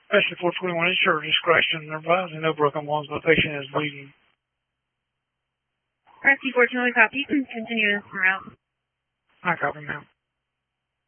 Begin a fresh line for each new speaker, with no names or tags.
Especially 421 insured is scratched and advised and no broken bones, but patient is bleeding.
Rescue 421 copy. Continue this route.
I copy, ma'am.